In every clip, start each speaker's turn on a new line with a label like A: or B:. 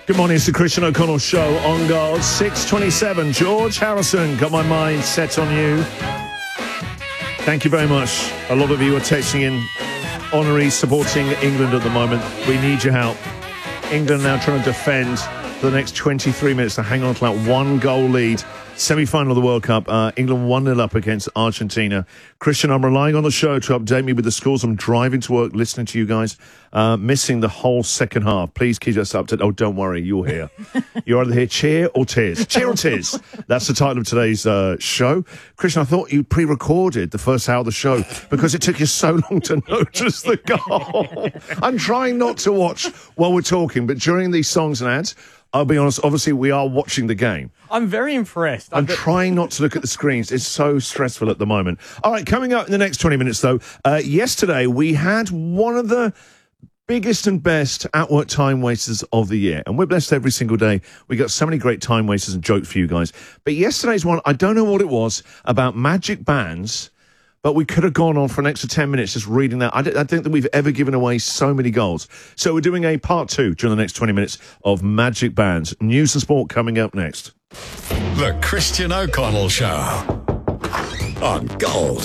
A: Good morning, it's the Christian O'Connell Show on Gold. 6:27. George Harrison, got my mind set on you. Thank you very much. A lot of you are texting in honorees supporting England at the moment. We need your help. England now trying to defend for the next 23 minutes to hang on to that 1-goal lead. Semi-final of the World Cup. England 1-0 up against Argentina. Christian, I'm relying on the show to update me with the scores. I'm driving to work, listening to you guys, missing the whole second half. Please keep us up to... Oh, don't worry, you're here. You're either here, cheer or tears. Cheer or tears. That's the title of today's show. Christian, I thought you pre-recorded the first hour of the show because it took you so long to notice the goal. I'm trying not to watch while we're talking, but during these songs and ads, I'll be honest, obviously we are watching the game.
B: I'm very impressed.
A: I'm trying not to look at the screens. It's so stressful at the moment. All right, coming up in the next 20 minutes, though, yesterday we had one of the biggest and best at-work time wasters of the year. And we're blessed every single day. We got so many great time wasters and jokes for you guys. But yesterday's one, I don't know what it was, about magic bands, but we could have gone on for an extra 10 minutes just reading that. I don't think that we've ever given away so many goals. So we're doing a part 2 during the next 20 minutes of magic bands. News and sport coming up next.
C: The Christian O'Connell Show on Gold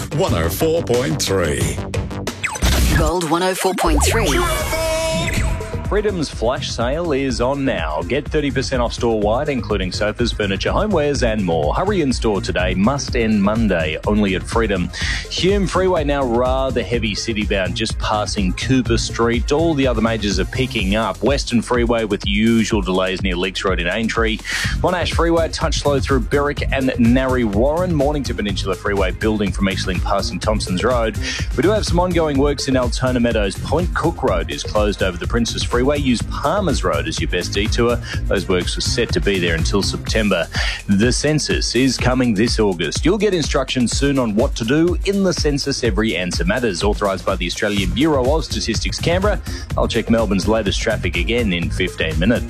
C: 104.3.
D: Gold 104.3.
E: Freedom's flash sale is on now. Get 30% off store-wide, including sofas, furniture, homewares and more. Hurry in store today. Must end Monday, only at Freedom. Hume Freeway now rather heavy city-bound, just passing Cooper Street. All the other majors are picking up. Western Freeway with usual delays near Leaks Road in Aintree. Monash Freeway, touch slow through Berwick and Narre Warren. Mornington Peninsula Freeway building from Eastlink passing Thompsons Road. We do have some ongoing works in Altona Meadows. Point Cook Road is closed over the Princess Freeway. Use Palmers Road as your best detour. Those works are set to be there until September. The census is coming this August. You'll get instructions soon on what to do in the census. Every answer matters. Authorised by the Australian Bureau of Statistics, Canberra. I'll check Melbourne's latest traffic again in 15 minutes.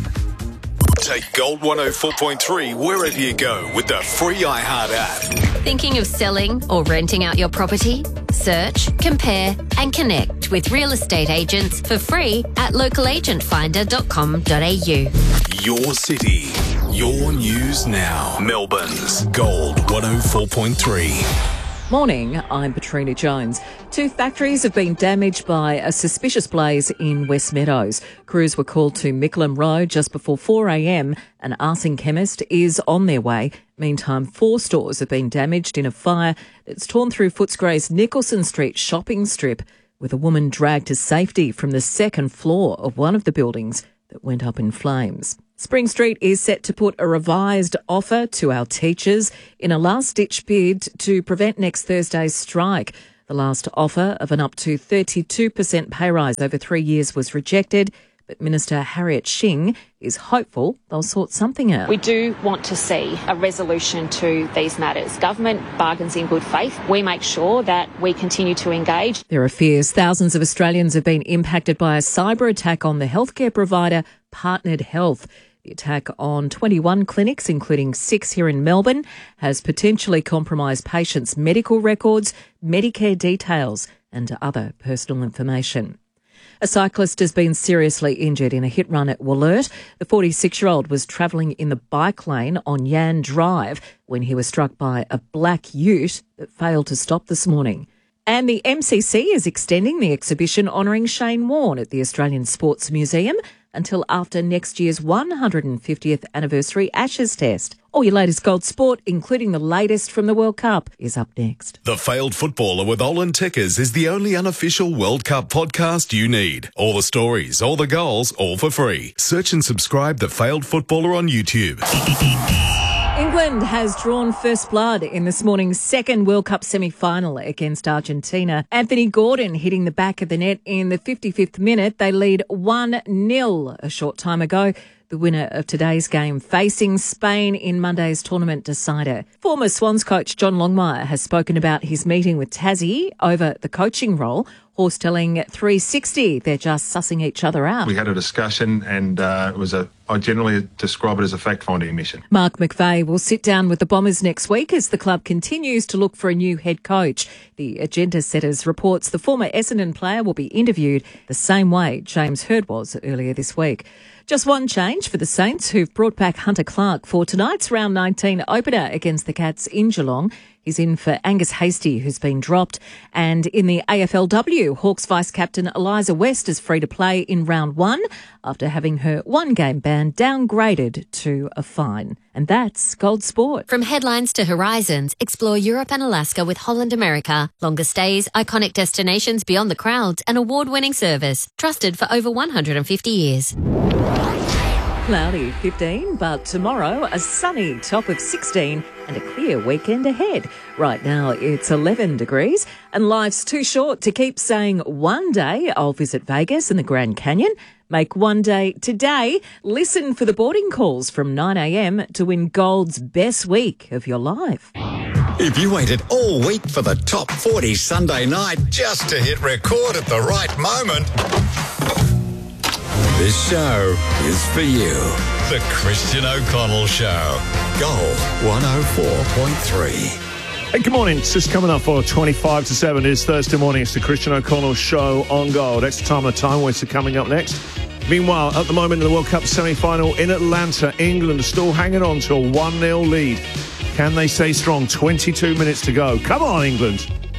C: Take Gold 104.3 wherever you go with the free iHeart app.
D: Thinking of selling or renting out your property? Search, compare and connect with real estate agents for free at localagentfinder.com.au.
C: Your city, your news now. Melbourne's Gold 104.3.
F: Morning, I'm Petrina Jones. 2 factories have been damaged by a suspicious blaze in West Meadows. Crews were called to Mickleham Road just before 4 a.m. An arson chemist is on their way. Meantime, 4 stores have been damaged in a fire that's torn through Footscray's Nicholson Street shopping strip, with a woman dragged to safety from the second floor of one of the buildings that went up in flames. Spring Street is set to put a revised offer to our teachers in a last-ditch bid to prevent next Thursday's strike. The last offer of an up to 32% pay rise over 3 years was rejected, but Minister Harriet Shing is hopeful they'll sort something out.
G: We do want to see a resolution to these matters. Government bargains in good faith. We make sure that we continue to engage.
F: There are fears thousands of Australians have been impacted by a cyber attack on the healthcare provider Partnered Health. The attack on 21 clinics, including 6 here in Melbourne, has potentially compromised patients' medical records, Medicare details and other personal information. A cyclist has been seriously injured in a hit run at Wollert. The 46-year-old was travelling in the bike lane on Yan Drive when he was struck by a black ute that failed to stop this morning. And the MCC is extending the exhibition honouring Shane Warne at the Australian Sports Museum until after next year's 150th anniversary Ashes Test. All your latest gold sport, including the latest from the World Cup, is up next.
C: The Failed Footballer with Olin Tickers is the only unofficial World Cup podcast you need. All the stories, all the goals, all for free. Search and subscribe The Failed Footballer on YouTube.
F: England has drawn first blood in this morning's second World Cup semi-final against Argentina. Anthony Gordon hitting the back of the net in the 55th minute. They lead 1-0 a short time ago. The winner of today's game facing Spain in Monday's tournament decider. Former Swans coach John Longmire has spoken about his meeting with Tassie over the coaching role. Horse telling 360 they're just sussing each other out.
B: We had a discussion and I generally describe it as a fact-finding mission.
F: Mark McVeigh will sit down with the Bombers next week as the club continues to look for a new head coach. The Agenda Setters reports the former Essendon player will be interviewed the same way James Hird was earlier this week. Just one change for the Saints, who've brought back Hunter Clark for tonight's round 19 opener against the Cats in Geelong. He's in for Angus Hastie, who's been dropped. And in the AFLW, Hawks vice-captain Eliza West is free to play in round 1 after having her one-game ban downgraded to a fine. And that's Gold Sport.
D: From headlines to horizons, explore Europe and Alaska with Holland America. Longer stays, iconic destinations beyond the crowds, and award-winning service. Trusted for over 150 years.
F: Cloudy 15, but tomorrow a sunny top of 16 and a clear weekend ahead. Right now it's 11 degrees and life's too short to keep saying one day I'll visit Vegas and the Grand Canyon. Make one day today. Listen for the boarding calls from 9 a.m. to win Gold's best week of your life.
H: If you waited all week for the Top 40 Sunday night just to hit record at the right moment, this show is for you. The Christian O'Connell Show. Gold 104.3.
A: Hey, good morning. It's just coming up for 25 to 7. It is Thursday morning. It's the Christian O'Connell Show on Gold. Extra time and time waster coming up next. Meanwhile, at the moment in the World Cup semi-final in Atlanta, England are still hanging on to a 1-0 lead. Can they stay strong? 22 minutes to go. Come on, England.